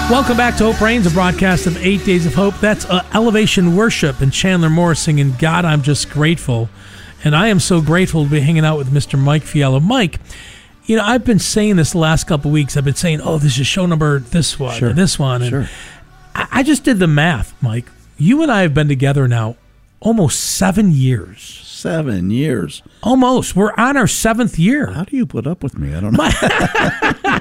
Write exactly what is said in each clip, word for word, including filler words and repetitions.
Welcome back to Hope Reigns, a broadcast of Eight Days of Hope. That's uh, Elevation Worship and Chandler Morris singing, God, I'm Just Grateful. And I am so grateful to be hanging out with Mister Mike Fialo. Mike, you know, I've been saying this the last couple of weeks. I've been saying, oh, this is show number this one sure. and this one. And sure. I, I just did the math, Mike. You and I have been together now almost seven years. Seven years. Almost. We're on our seventh year. How do you put up with me? I don't know.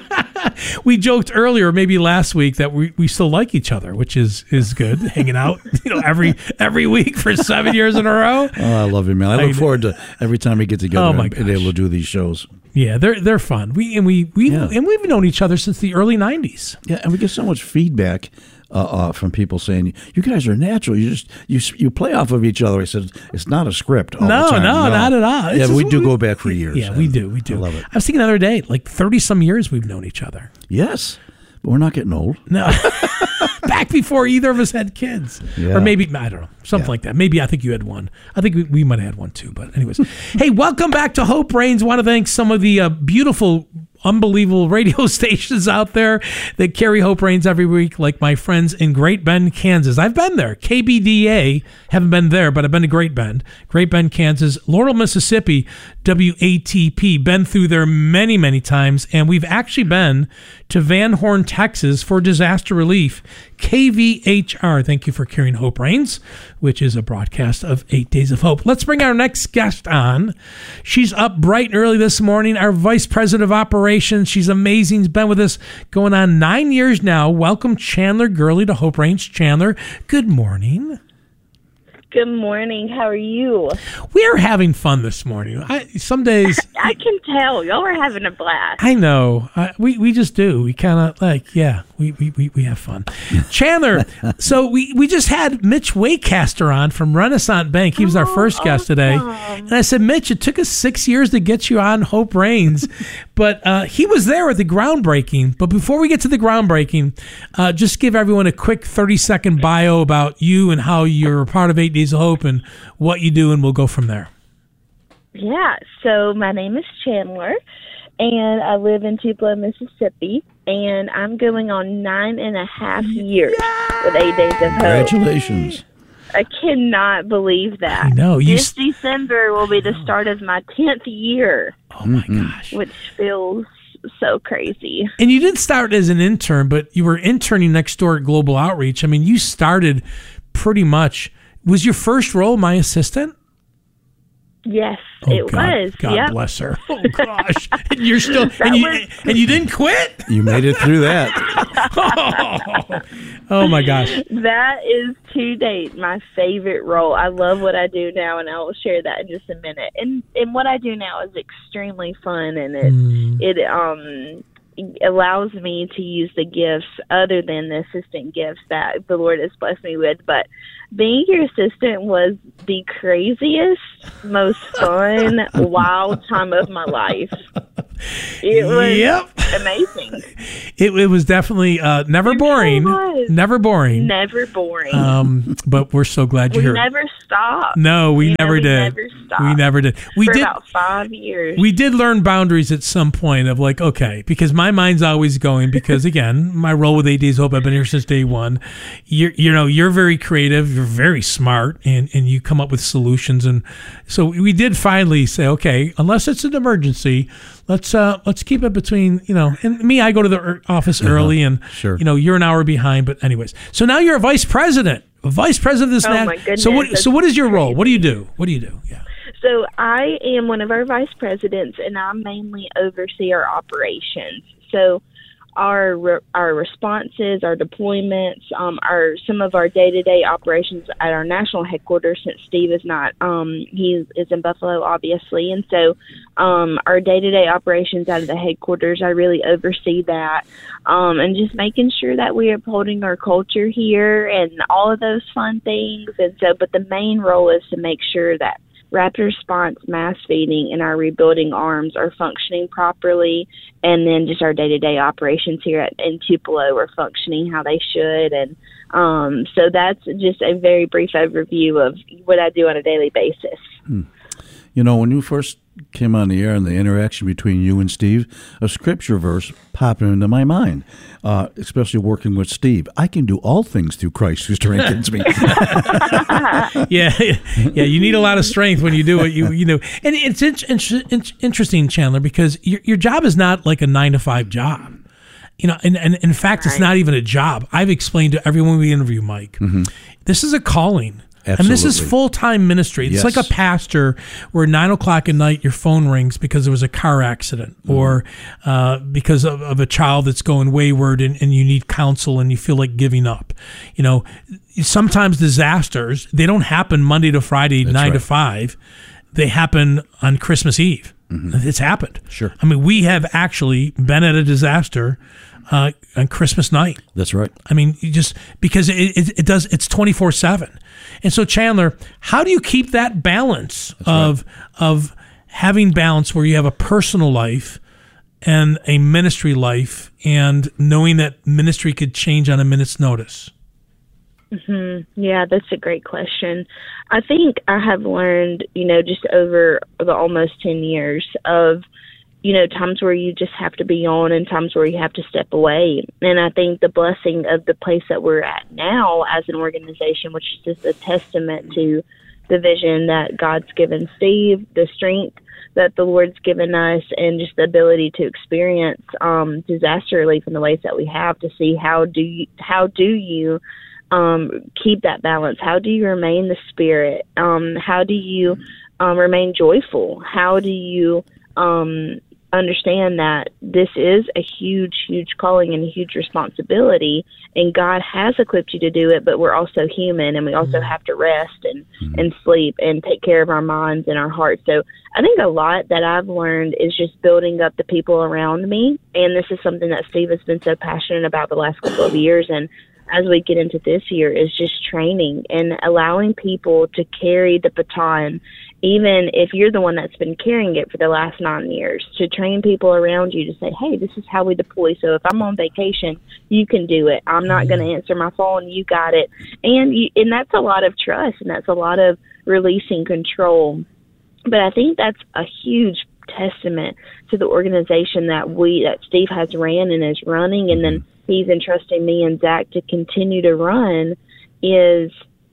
We joked earlier, maybe last week, that we, we still like each other, which is, is good. Hanging out, you know, every every week for seven years in a row. Oh, I love you, man. I look I, forward to every time we get together oh my and be able to do these shows. Yeah, they're they're fun. We and we we yeah. and we've known each other since the early nineties. Yeah, and we get so much feedback uh, uh, from people saying, "You guys are natural. You just you you play off of each other." I said, "It's not a script." All no, the time. no, no, not at all. It's yeah, just, we do we, go back for years. Yeah, we do. We do. I love it. I was thinking the other day, like thirty some years we've known each other. Yes. But we're not getting old. No. Back before either of us had kids. Yeah. Or maybe, I don't know, something yeah. like that. Maybe I think you had one. I think we, we might have had one too. But anyways. Hey, welcome back to Hope Reigns. Want to thank some of the uh, beautiful, unbelievable radio stations out there that carry Hope Reigns every week, like my friends in Great Bend, Kansas. I've been there. K B D A, haven't been there, but I've been to Great Bend. Great Bend, Kansas. Laurel, Mississippi, W A T P. Been through there many, many times. And we've actually been to Van Horn, Texas for disaster relief. K V H R, thank you for carrying Hope Reigns, which is a broadcast of Eight Days of Hope. Let's bring our next guest on. She's up bright and early this morning, our Vice President of Operations. She's amazing. She's been with us going on nine years now. Welcome, Chandler Gurley, to Hope Reigns. Chandler, good morning. Good morning. How are you? We are having fun this morning. I, some days... I can tell. Y'all are having a blast. I know. I, we, we just do. We kind of like, yeah, we, we, we, we have fun. Chandler, so we, we just had Mitch Waycaster on from Renaissance Bank. He was our first oh, guest awesome. today. And I said, Mitch, it took us six years to get you on Hope Reigns. But uh, he was there at the groundbreaking. But before we get to the groundbreaking, uh, just give everyone a quick thirty-second bio about you and how you're a part of Eight Days of Hope and what you do, and we'll go from there. Yeah, so my name is Chandler, and I live in Tupelo, Mississippi, and I'm going on nine and a half years Yay! with Eight Days of Hope. Congratulations. I cannot believe that. I know. You this st- December will be the start of my tenth year. Oh, my mm-hmm. gosh. Which feels so crazy. And you didn't start as an intern, but you were interning next door at Global Outreach. I mean, you started pretty much. Was your first role my assistant? Yes, oh, it God, was. God yep. bless her. Oh gosh, and you're still and you, was, and you didn't quit. You made it through that. oh, oh my gosh, that is to date my favorite role. I love what I do now, and I will share that in just a minute. And and what I do now is extremely fun, and it mm. it um. allows me to use the gifts other than the assistant gifts that the Lord has blessed me with. But being your assistant was the craziest, most fun, wild time of my life. It was yep. amazing. It, it was definitely uh, never it boring. Was. Never boring. Never boring. Um, but we're so glad you're we here. We never stopped. No, we you never know, we did. Never stopped. We never did. We For did about five years. We did learn boundaries at some point of like, okay, because my mind's always going. Because again, my role with Eight Days Hope, I've been here since day one. You you know, you're very creative. You're very smart, and and you come up with solutions. And so we did finally say, okay, unless it's an emergency. Let's uh let's keep it between, you know, and me, I go to the office uh-huh. early and, sure. you know, you're an hour behind. But anyways, so now you're a vice president, a vice president of this. Oh, nat- my goodness. So what, so what is your crazy. role? What do you do? What do you do? Yeah. So I am one of our vice presidents, and I mainly oversee our operations. So our re- our responses, our deployments, um, our some of our day-to-day operations at our national headquarters, since Steve is not, um, he is in Buffalo, obviously. And so um, our day-to-day operations out of the headquarters, I really oversee that, um, and just making sure that we are upholding our culture here and all of those fun things. And so, but the main role is to make sure that rapid response, mass feeding, and our rebuilding arms are functioning properly, and then just our day-to-day operations here at, in Tupelo are functioning how they should. And um, so that's just a very brief overview of what I do on a daily basis. Hmm. You know, when you first came on the air and the interaction between you and Steve, a scripture verse popped into my mind, uh, especially working with Steve. I can do all things through Christ who strengthens me. yeah, yeah. You need a lot of strength when you do it. You you know, and it's in, in, interesting, Chandler, because your your job is not like a nine to five job. You know, and, and in fact, right. It's not even a job. I've explained to everyone we interview, Mike, mm-hmm. this is a calling. Absolutely. And this is full-time ministry. It's yes. like a pastor where nine o'clock at night your phone rings because there was a car accident mm-hmm. or uh, because of, of a child that's going wayward and, and you need counsel and you feel like giving up. You know, sometimes disasters, they don't happen Monday to Friday, that's nine right. to five. They happen on Christmas Eve. Mm-hmm. It's happened. Sure. I mean, we have actually been at a disaster uh, on Christmas night. That's right. I mean, you just because it, it, it does, it's twenty-four seven. And so, Chandler, how do you keep that balance That's of right. of having balance where you have a personal life and a ministry life, and knowing that ministry could change on a minute's notice? Mm-hmm. Yeah, that's a great question. I think I have learned, you know, just over the almost ten years of, you know, times where you just have to be on and times where you have to step away. And I think the blessing of the place that we're at now as an organization, which is just a testament to the vision that God's given Steve, the strength that the Lord's given us, and just the ability to experience um, disaster relief in the ways that we have, to see how do you, how do you um, keep that balance? How do you remain the spirit? Um, how do you um, remain joyful? How do you um, understand that this is a huge, huge calling and a huge responsibility, and God has equipped you to do it, but we're also human, and we also have to rest and, mm-hmm. and sleep and take care of our minds and our hearts. So I think a lot that I've learned is just building up the people around me, and this is something that Steve has been so passionate about the last couple of years, and as we get into this year, is just training and allowing people to carry the baton, even if you're the one that's been carrying it for the last nine years, to train people around you to say, hey, this is how we deploy. So if I'm on vacation, you can do it. I'm not going to answer my phone. You got it. And you, and that's a lot of trust, and that's a lot of releasing control. But I think that's a huge testament to the organization that we, that Steve has ran and is running, and then he's entrusting me and Zach to continue to run, is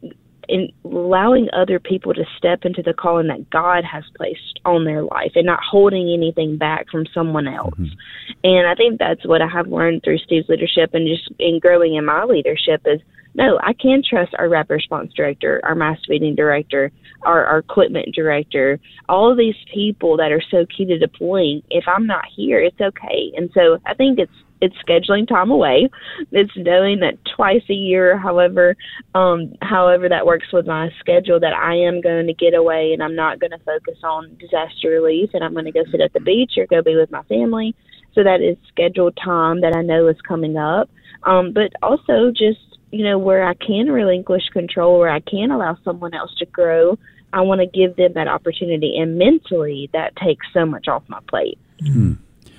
in allowing other people to step into the calling that God has placed on their life and not holding anything back from someone else. Mm-hmm. And I think that's what I have learned through Steve's leadership and just in growing in my leadership is, no, I can trust our rapid response director, our mass feeding director, our, our equipment director, all of these people that are so key to deploying. If I'm not here, it's okay. And so I think it's it's scheduling time away. It's knowing that twice a year, however, um, however that works with my schedule, that I am going to get away and I'm not going to focus on disaster relief, and I'm going to go sit at the beach or go be with my family. So that is scheduled time that I know is coming up. Um, but also just, you know, where I can relinquish control, where I can allow someone else to grow, I want to give them that opportunity. And mentally, that takes so much off my plate. Hmm.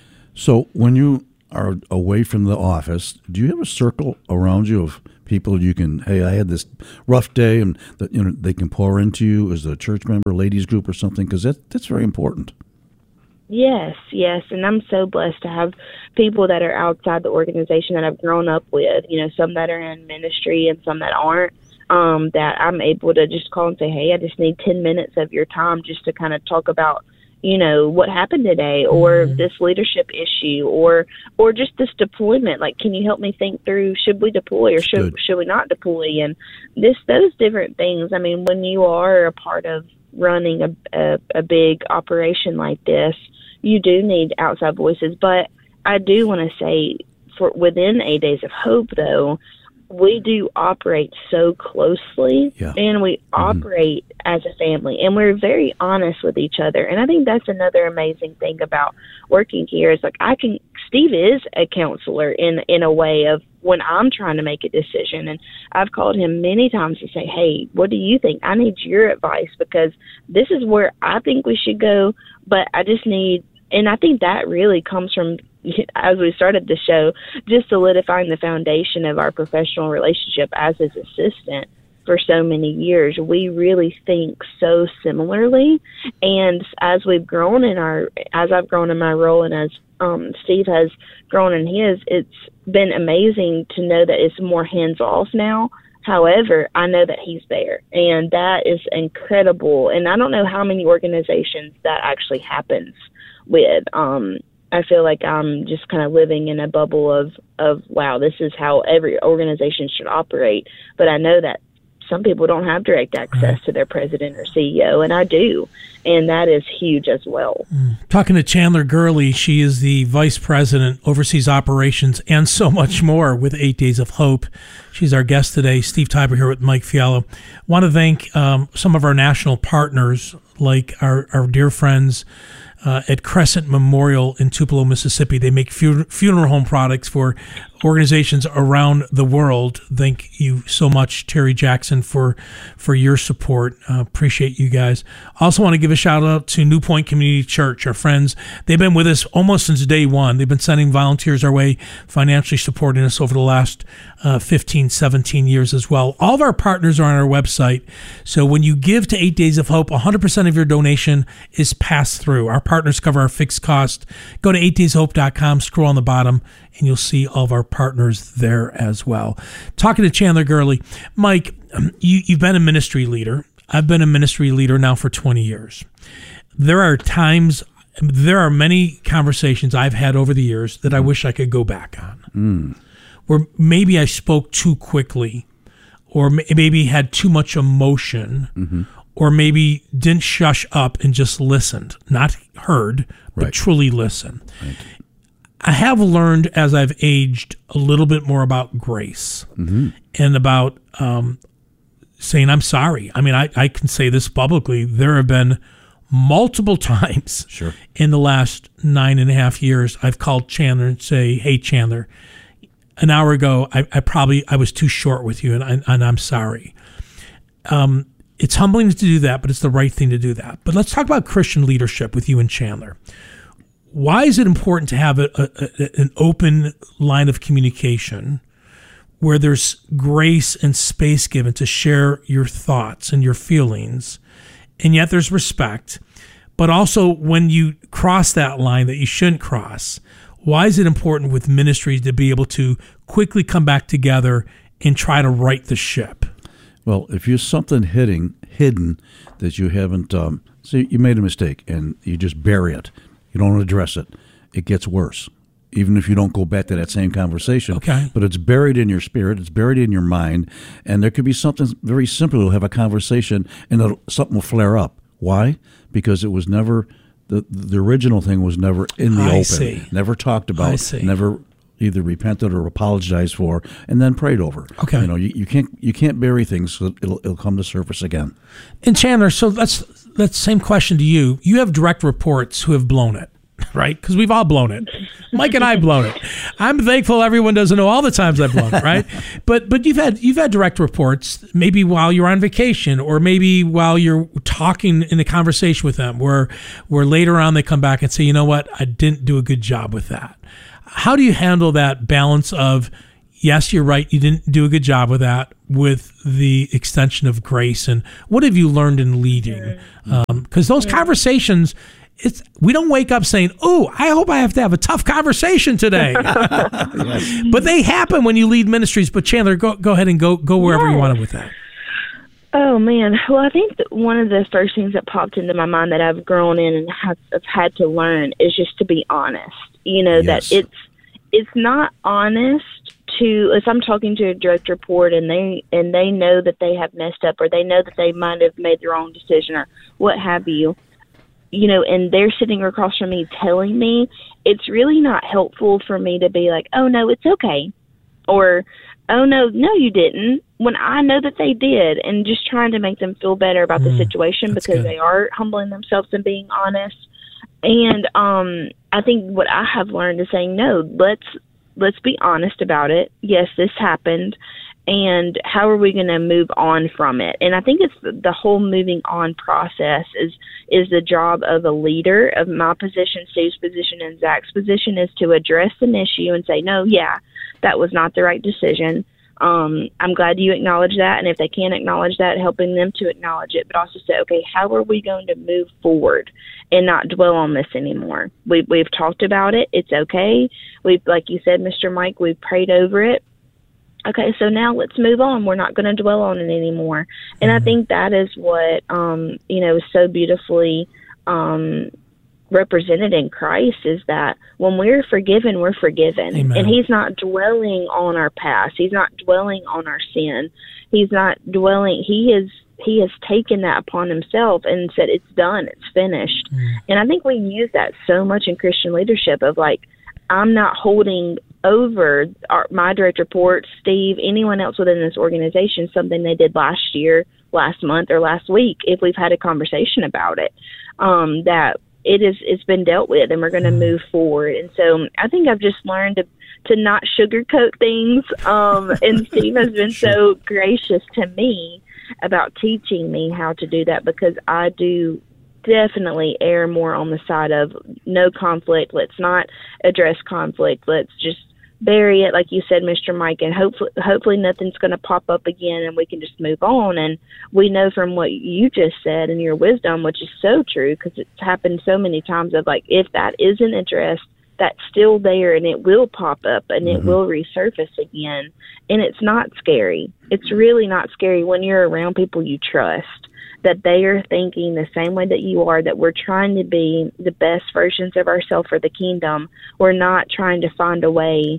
So when you are away from the office, do you have a circle around you of people you can, hey, I had this rough day, and that, you know, they can pour into you as a church member, ladies group or something? Because that, that's very important. Yes, yes, and I'm so blessed to have people that are outside the organization that I've grown up with, you know, some that are in ministry and some that aren't, um, that I'm able to just call and say, hey, I just need ten minutes of your time just to kind of talk about, you know, what happened today, or mm-hmm. this leadership issue, or or just this deployment. Like, can you help me think through, should we deploy or should Good. should we not deploy? And this those different things. I mean, when you are a part of running a, a, a big operation like this, you do need outside voices. But I do want to say, for within Eight Days of Hope, though, we do operate so closely, yeah. and we mm-hmm. operate as a family, and we're very honest with each other. And I think that's another amazing thing about working here is, like, I can, Steve is a counselor in, in a way of when I'm trying to make a decision. And I've called him many times to say, hey, what do you think? I need your advice, because this is where I think we should go, but I just need, and I think that really comes from, as we started the show, just solidifying the foundation of our professional relationship as his assistant. for so many years. We really think so similarly. And as we've grown in our, as I've grown in my role and as um, Steve has grown in his, it's been amazing to know that it's more hands off now. However, I know that he's there, and that is incredible. And I don't know how many organizations that actually happens with. Um, I feel like I'm just kind of living in a bubble of, of, wow, this is how every organization should operate. But I know that some people don't have direct access right. to their president or C E O, and I do, and that is huge as well. Mm. Talking to Chandler Gurley, she is the vice president, oversees operations, and so much more with Eight Days of Hope. She's our guest today. Steve Tybor here with Mike Fialo. Want to thank um, some of our national partners, like our, our dear friends Uh, at Crescent Memorial in Tupelo, Mississippi. They make fu- funeral home products for organizations around the world. Thank you so much, Terry Jackson, for for your support. Uh, appreciate you guys. Also want to give a shout out to New Point Community Church, our friends. They've been with us almost since day one. They've been sending volunteers our way, financially supporting us over the last uh, fifteen, seventeen years as well. All of our partners are on our website. So when you give to Eight Days of Hope, one hundred percent of your donation is passed through. Our partners cover our fixed cost. Go to eight days hope dot com, scroll on the bottom, and you'll see all of our partners there as well. Talking to Chandler Gurley. Mike, you, you've been a ministry leader. I've been a ministry leader now for twenty years. There are times, there are many conversations I've had over the years that I wish I could go back on. Mm. Where maybe I spoke too quickly, or maybe had too much emotion, mm-hmm. or maybe didn't shush up and just listened, not heard, but right. truly listen. Right. I have learned as I've aged a little bit more about grace mm-hmm. and about um, saying, I'm sorry. I mean, I, I can say this publicly. There have been multiple times sure. in the last nine and a half years, I've called Chandler and say, hey, Chandler, an hour ago, I, I probably, I was too short with you, and, I, and I'm sorry. Um, It's humbling to do that, but it's the right thing to do that. But let's talk about Christian leadership with you and Chandler. Why is it important to have a, a, an open line of communication where there's grace and space given to share your thoughts and your feelings, and yet there's respect, but also when you cross that line that you shouldn't cross, why is it important with ministries to be able to quickly come back together and try to right the ship? Well, if you're something hidden, hidden that you haven't, um, see, you made a mistake and you just bury it, you don't address it, it gets worse. Even if you don't go back to that same conversation. Okay. But it's buried in your spirit, it's buried in your mind, and there could be something very simple. You'll have a conversation and it'll, something will flare up. Why? Because it was never, the the original thing was never in the I open. See. Never talked about. I see. Never either repented or apologized for, and then prayed over. Okay. You know, you, you can't you can't bury things, so it'll it'll come to surface again. And Chandler, so that's that's the same question to you. You have direct reports who have blown it, right? Because we've all blown it. Mike and I blown it. I'm thankful everyone doesn't know all the times I've blown it, right? But but you've had you've had direct reports, maybe while you're on vacation, or maybe while you're talking in a conversation with them, where where later on they come back and say, you know what, I didn't do a good job with that. How do you handle that balance of, yes, you're right, you didn't do a good job with that, with the extension of grace? And what have you learned in leading? Because um, those conversations, it's we don't wake up saying, oh, I hope I have to have a tough conversation today. Yes. But they happen when you lead ministries. But Chandler, go go ahead and go, go wherever yeah. you want with that. Oh, man. Well, I think that one of the first things that popped into my mind that I've grown in and have, have had to learn is just to be honest. You know, yes. that it's it's not honest to, if I'm talking to a direct report and they and they know that they have messed up, or they know that they might have made the wrong decision, or what have you, you know, and they're sitting across from me telling me, it's really not helpful for me to be like, oh, no, it's okay. Or, oh, no, no, you didn't, when I know that they did, and just trying to make them feel better about mm, the situation because good. They are humbling themselves and being honest. And um, I think what I have learned is saying, no, let's let's be honest about it. Yes, this happened. And how are we going to move on from it? And I think it's the, the whole moving on process is is the job of a leader. Of my position, Steve's position, and Zach's position is to address an issue and say, no, yeah, that was not the right decision. um, I'm glad you acknowledge that. And if they can't acknowledge that, helping them to acknowledge it, but also say, okay, how are we going to move forward and not dwell on this anymore? We, we've talked about it. It's okay. We've, like you said, Mister Mike, we've prayed over it. Okay, so now let's move on. We're not going to dwell on it anymore. And I think that is what, um, you know, is so beautifully um, represented in Christ, is that when we're forgiven, we're forgiven. Amen. And he's not dwelling on our past. He's not dwelling on our sin. He's not dwelling. He is, he has taken that upon himself and said, it's done, it's finished. Mm. And I think we use that so much in Christian leadership of like, I'm not holding over our, my direct reports, Steve, anyone else within this organization, something they did last year, last month, or last week, if we've had a conversation about it, um, that it is, it's been dealt with and we're going to move forward. And so I think I've just learned to, to not sugarcoat things. Um, and Steve has been sure. so gracious to me about teaching me how to do that, because I do definitely err more on the side of no conflict. Let's not address conflict. Let's just bury it, like you said, Mister Mike, and hopefully, hopefully nothing's going to pop up again and we can just move on. And we know from what you just said and your wisdom, which is so true, because it's happened so many times, of like, if that isn't addressed, that's still there and it will pop up and it mm-hmm. will resurface again. And it's not scary. It's really not scary when you're around people you trust, that they are thinking the same way that you are, that we're trying to be the best versions of ourselves for the kingdom. We're not trying to find a way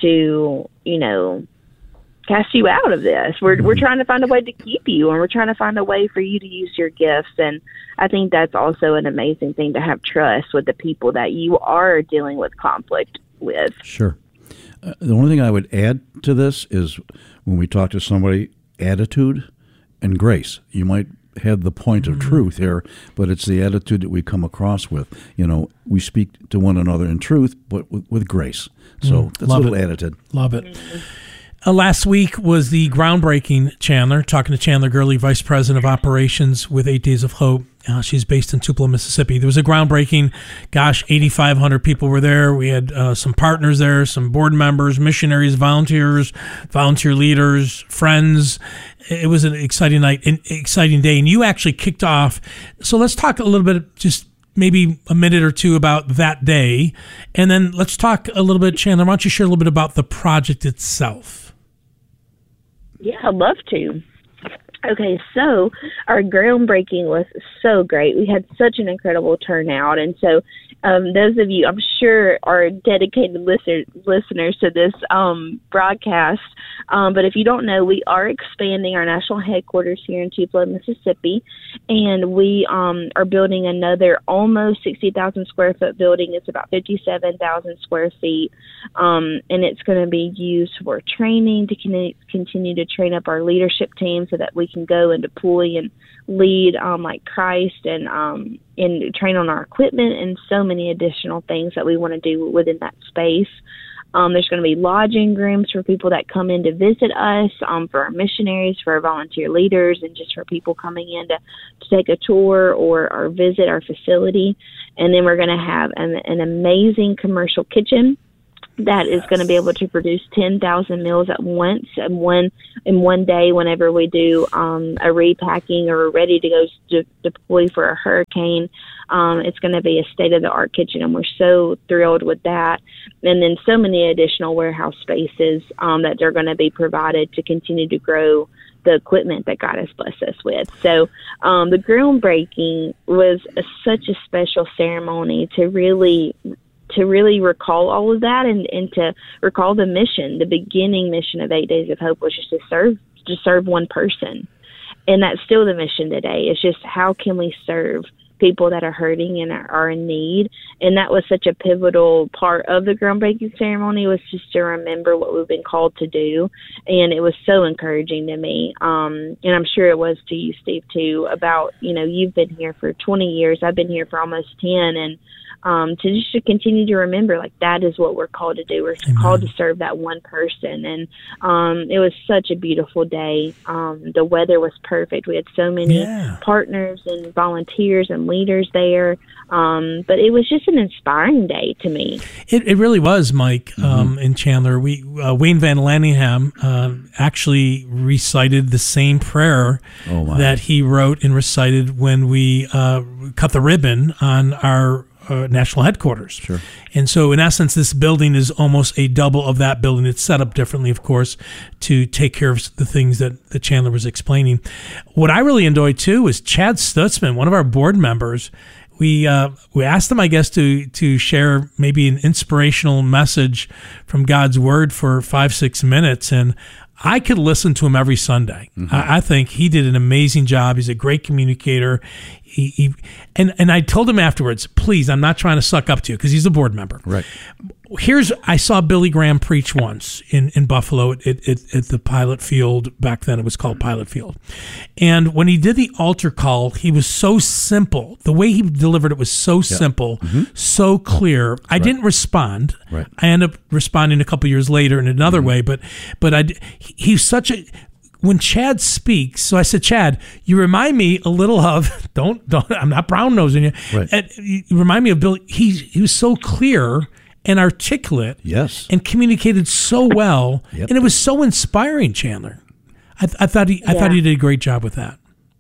to, you know, cast you out of this. We're we're trying to find a way to keep you, and we're trying to find a way for you to use your gifts. And I think that's also an amazing thing, to have trust with the people that you are dealing with conflict with. Sure. Uh, the only thing I would add to this is when we talk to somebody, attitude and grace. You might have the point of truth here, but it's the attitude that we come across with. You know, we speak to one another in truth, but with, with grace. So mm, that's a little it. attitude. Love it. Uh, last week was the groundbreaking Chandler, talking to Chandler Gurley, Vice President of Operations with Eight Days of Hope. Uh, she's based in Tupelo, Mississippi. There was a groundbreaking, gosh, eighty-five hundred people were there. We had uh, some partners there, some board members, missionaries, volunteers, volunteer leaders, friends. It was an exciting night, an exciting day, and you actually kicked off. So let's talk a little bit, just maybe a minute or two about that day, and then let's talk a little bit, Chandler, why don't you share a little bit about the project itself? Yeah, I'd love to. Okay, so our groundbreaking was so great. We had such an incredible turnout. And so um, those of you, I'm sure, are dedicated listener, listeners to this um, broadcast. Um, but if you don't know, we are expanding our national headquarters here in Tupelo, Mississippi. And we um, are building another almost sixty thousand square foot building. It's about fifty-seven thousand square feet. Um, and it's going to be used for training, to con- continue to train up our leadership team so that we can go and deploy and lead um, like Christ, and um, and train on our equipment, and so many additional things that we want to do within that space. Um, there's going to be lodging rooms for people that come in to visit us, um, for our missionaries, for our volunteer leaders, and just for people coming in to, to take a tour or, or visit our facility. And then we're going to have an, an amazing commercial kitchen that is going to be able to produce ten thousand meals at once in one in one day whenever we do um, a repacking or we're ready to go to deploy for a hurricane. Um, it's going to be a state-of-the-art kitchen, and we're so thrilled with that. And then so many additional warehouse spaces um, that are going to be provided to continue to grow the equipment that God has blessed us with. So um, the groundbreaking was a, such a special ceremony to really to really recall all of that, and, and to recall the mission. The beginning mission of Eight Days of Hope was just to serve, to serve one person. And that's still the mission today. It's just, how can we serve people that are hurting and are, are in need? And that was such a pivotal part of the groundbreaking ceremony, was just to remember what we've been called to do. And it was so encouraging to me. Um, and I'm sure it was to you, Steve, too, about, you know, you've been here for twenty years. I've been here for almost ten. And Um, to just to continue to remember, like, that is what we're called to do. We're Amen. Called to serve that one person. And um, it was such a beautiful day. Um, the weather was perfect. We had so many yeah. partners and volunteers and leaders there. Um, but it was just an inspiring day to me. It, it really was, Mike, mm-hmm. um, and Chandler. We uh, Wayne Van Lanningham uh, actually recited the same prayer Oh, my. that he wrote and recited when we uh, cut the ribbon on our uh, national headquarters. Sure. And so, in essence, this building is almost a double of that building. It's set up differently, of course, to take care of the things that, that Chandler was explaining. What I really enjoyed, too, is Chad Stutzman, one of our board members. We uh, we asked him, I guess, to to share maybe an inspirational message from God's Word for five, six minutes. And I could listen to him every Sunday. Mm-hmm. I, I think he did an amazing job. He's a great communicator. He, he and, and I told him afterwards, please, I'm not trying to suck up to you, because he's a board member. Right. Here's, I saw Billy Graham preach once in, in Buffalo at, at, at the Pilot Field. Back then it was called Pilot Field. And when he did the altar call, he was so simple. The way he delivered it was so yeah. simple, mm-hmm. so clear. I right. didn't respond. Right. I ended up responding a couple years later in another mm-hmm. way, but but I, he's such a... When Chad speaks, so I said, Chad, you remind me a little of, don't, don't, I'm not brown nosing you. Right. And you remind me of Billy. He, he was so clear and articulate. Yes. And communicated so well. Yep. And it was so inspiring, Chandler. I, I thought he, I yeah. thought he did a great job with that.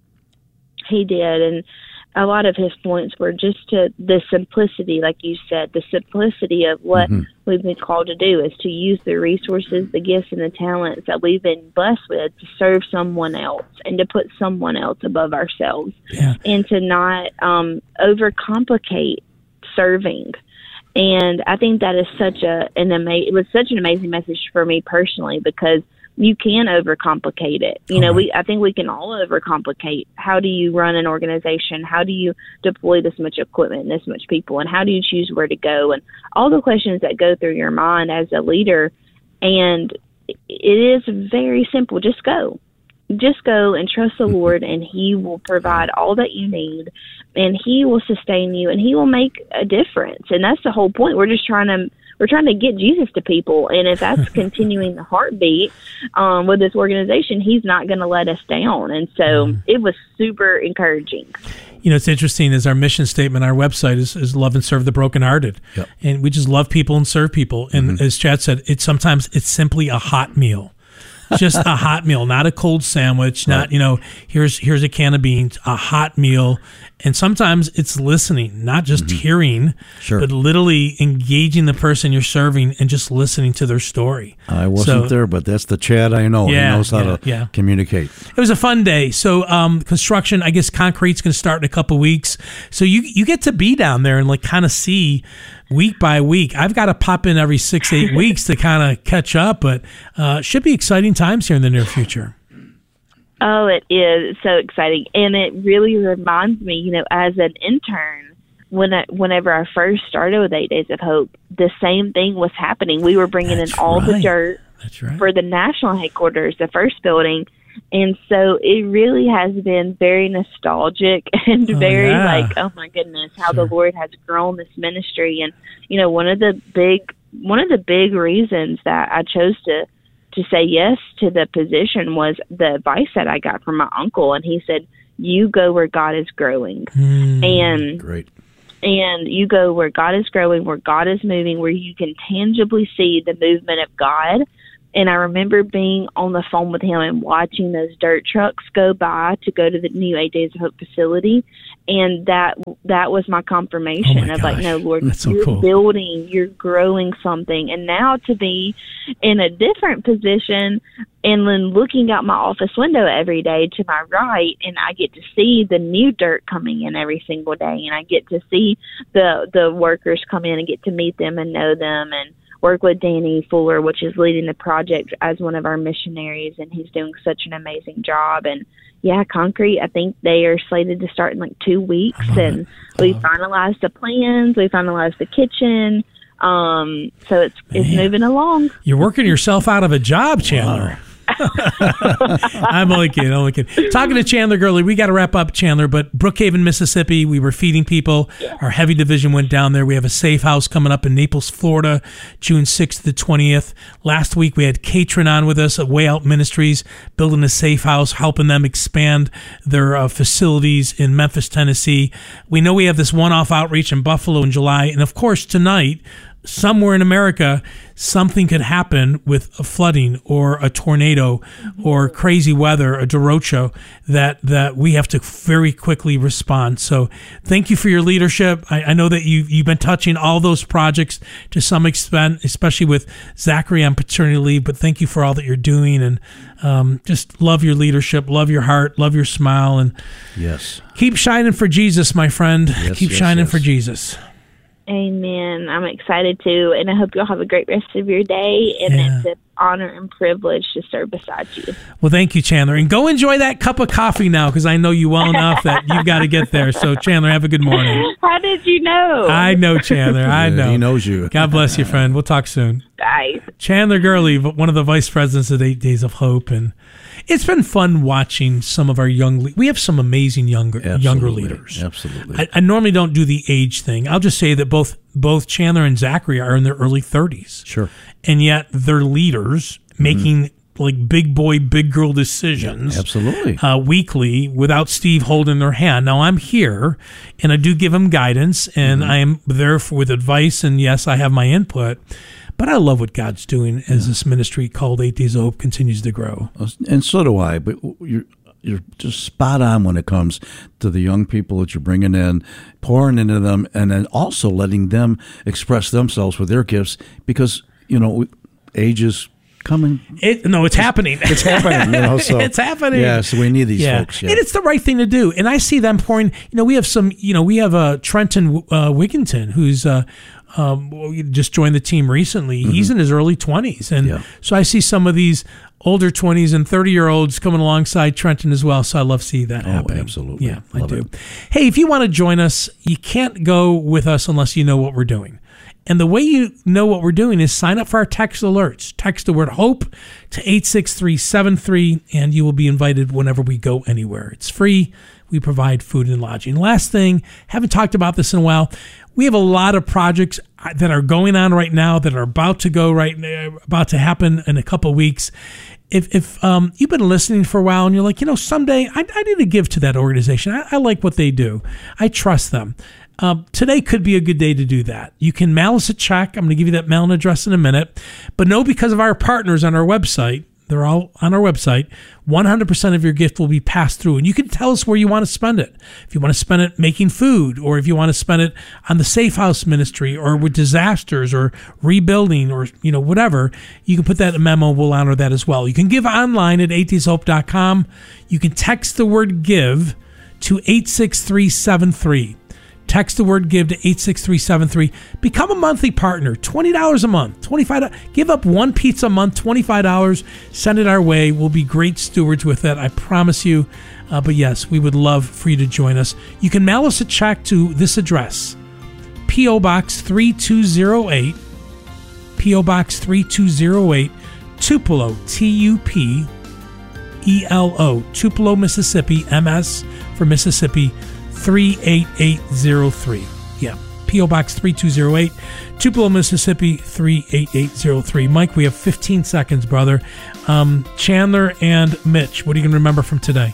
He did. And a lot of his points were just to the simplicity, like you said, the simplicity of what mm-hmm. we've been called to do is to use the resources, the gifts, and the talents that we've been blessed with to serve someone else and to put someone else above ourselves yeah. and to not um, overcomplicate serving. And I think that is such a an ama- it was such an amazing message for me personally, because you can overcomplicate it. You know, right. we I think we can all overcomplicate. How do you run an organization? How do you deploy this much equipment and this much people? And how do you choose where to go? And all the questions that go through your mind as a leader. And it is very simple. Just go. Just go and trust the Lord, and He will provide all that you need, and He will sustain you, and He will make a difference. And that's the whole point. We're just trying to We're trying to get Jesus to people, and if that's continuing the heartbeat um, with this organization, He's not going to let us down. And so mm. it was super encouraging. You know, it's interesting, is our mission statement, our website is, is love and serve the brokenhearted. Yep. And we just love people and serve people. And mm-hmm. as Chad said, it's sometimes it's simply a hot meal. Just a hot meal, not a cold sandwich, not, you know, here's here's a can of beans, a hot meal. And sometimes it's listening, not just mm-hmm. hearing, sure. but literally engaging the person you're serving and just listening to their story. I wasn't so, there, but that's the Chad I know. Yeah, he knows how yeah, to yeah. communicate. It was a fun day. So um, construction, I guess concrete's going to start in a couple weeks. So you you get to be down there and like kind of see week by week. I've got to pop in every six, eight weeks to kind of catch up, but uh, should be exciting times here in the near future. Oh, it is. It's so exciting. And it really reminds me, you know, as an intern, when I, whenever I first started with Eight Days of Hope, the same thing was happening. We were bringing That's in all right. the dirt That's right. for the national headquarters, the first building. And so it really has been very nostalgic and oh, very yeah. like, oh my goodness, how sure. the Lord has grown this ministry. And, you know, one of the big, one of the big reasons that I chose to, to say yes to the position was the advice that I got from my uncle. And he said, you go where God is growing. Mm, and great. And you go where God is growing, where God is moving, where you can tangibly see the movement of God. And I remember being on the phone with him and watching those dirt trucks go by to go to the new Eight Days of Hope facility. And that that was my confirmation oh my of like, no, Lord, That's so you're cool. building, you're growing something. And now to be in a different position and then looking out my office window every day to my right, and I get to see the new dirt coming in every single day. And I get to see the, the workers come in and get to meet them and know them and work with Danny Fuller, which is leading the project as one of our missionaries, and he's doing such an amazing job. And yeah, concrete, I think they are slated to start in like two weeks, and we finalized the plans, we finalized the kitchen, um, so it's Man. it's moving along. You're working yourself out of a job, Chandler. Wow. I'm only kidding, only kidding. Talking to Chandler Gurley, we got to wrap up, Chandler, but Brookhaven, Mississippi, we were feeding people. Yeah. Our heavy division went down there. We have a safe house coming up in Naples, Florida, June sixth to the twentieth. Last week, we had Katrin on with us at Way Out Ministries, building a safe house, helping them expand their uh, facilities in Memphis, Tennessee. We know we have this one-off outreach in Buffalo in July, and of course, tonight, somewhere in America, something could happen with a flooding or a tornado or crazy weather, a derecho, that, that we have to very quickly respond. So thank you for your leadership. I, I know that you've, you've been touching all those projects to some extent, especially with Zachary on paternity leave, but thank you for all that you're doing, and um, just love your leadership, love your heart, love your smile, and yes, keep shining for Jesus, my friend. Yes, keep yes, shining yes. for Jesus. Amen. I'm excited too, and I hope you'll have a great rest of your day, and Yeah. it's an honor and privilege to serve beside you. Well, thank you, Chandler. And go enjoy that cup of coffee now, because I know you well enough that you've got to get there. So, Chandler, have a good morning. How did you know? I know, Chandler. I Yeah, know. he knows you. God bless you, friend. We'll talk soon. Bye. Chandler Gurley, one of the vice presidents of Eight Days of Hope. And it's been fun watching some of our young le- we have some amazing younger Absolutely. younger leaders. Absolutely. I, I normally don't do the age thing. I'll just say that both both Chandler and Zachary are in their early thirties. Sure. And yet they're leaders making like big boy, big girl decisions. Absolutely. Uh, weekly without Steve holding their hand. Now I'm here and I do give them guidance, and I am there for, with advice, and yes, I have my input. But I love what God's doing as this ministry called Eight Days of Hope continues to grow. And so do I. But you're you're just spot on when it comes to the young people that you're bringing in, pouring into them, and then also letting them express themselves with their gifts, because you know age is coming. It, no, it's happening. It's happening. You know, so, it's happening. Yeah, so we need these yeah. folks. Yeah. And it's the right thing to do. And I see them pouring. You know, we have some. You know, we have uh, Trenton uh, Wigginton, who's uh, um, just joined the team recently. Mm-hmm. He's in his early twenties, and Yeah. so I see some of these older twenties and thirty year olds coming alongside Trenton as well. So I love seeing that Oh, happening. absolutely. Yeah, I Love do. it. Hey, if you want to join us, you can't go with us unless you know what we're doing. And the way you know what we're doing is sign up for our text alerts. Text the word HOPE to eight six three seven three, and you will be invited whenever we go anywhere. It's free. We provide food and lodging. Last thing, haven't talked about this in a while. We have a lot of projects that are going on right now that are about to go right now, about to happen in a couple of weeks. If if um, you've been listening for a while and you're like, you know, someday I, I need to give to that organization. I, I like what they do. I trust them. Um, today could be a good day to do that. You can mail us a check. I'm going to give you that mailing address in a minute. But know, because of our partners on our website, they're all on our website, one hundred percent of your gift will be passed through. And you can tell us where you want to spend it. If you want to spend it making food, or if you want to spend it on the Safe House Ministry, or with disasters, or rebuilding, or you know whatever, you can put that in a memo. We'll honor that as well. You can give online at eight days hope dot com. You can text the word GIVE to eight six three seven three. Text the word GIVE to eight six three seven three. Become a monthly partner. twenty dollars a month. twenty-five dollars. Give up one pizza a month, twenty-five dollars. Send it our way. We'll be great stewards with it. I promise you. Uh, but yes, we would love for you to join us. You can mail us a check to this address. P O. Box three two zero eight. P O. Box three two zero eight. Tupelo. T U P E L O. Tupelo, Mississippi. M S for Mississippi. three eight eight zero three. Yeah, P O. Box three two zero eight, Tupelo, Mississippi three eight eight zero three. Mike, we have fifteen seconds, brother. Um, Chandler and Mitch, what are you going to remember from today?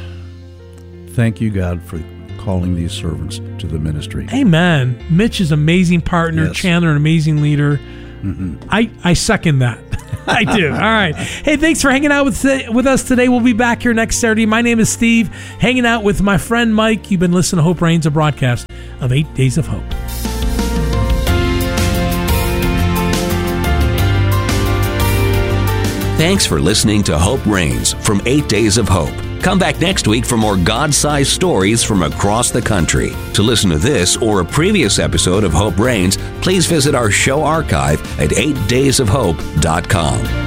Thank you, God, for calling these servants to the ministry. Amen. Mitch is an amazing partner. Yes. Chandler, an amazing leader. Mm-hmm. I, I second that. I do. All right. Hey, thanks for hanging out with with us today. We'll be back here next Saturday. My name is Steve, hanging out with my friend Mike. You've been listening to Hope Reigns, a broadcast of Eight Days of Hope. Thanks for listening to Hope Reigns from Eight Days of Hope. Come back next week for more God-sized stories from across the country. To listen to this or a previous episode of Hope Reigns, please visit our show archive at eight days of hope dot com.